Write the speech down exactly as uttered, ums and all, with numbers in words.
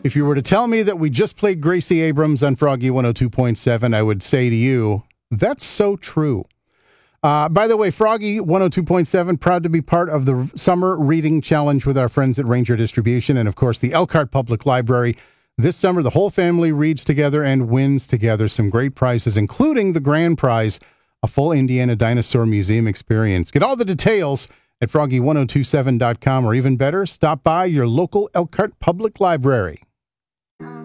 If you were to tell me that we just played Gracie Abrams on Froggy one oh two point seven, I would say to you, that's so true. Uh, by the way, Froggy one oh two point seven, proud to be part of the Summer Reading Challenge with our friends at Ranger Distribution and, of course, the Elkhart Public Library. This summer, the whole family reads together and wins together some great prizes, including the grand prize, a full Indiana Dinosaur Museum experience. Get all the details at froggy ten twenty-seven dot com, or even better, stop by your local Elkhart Public Library.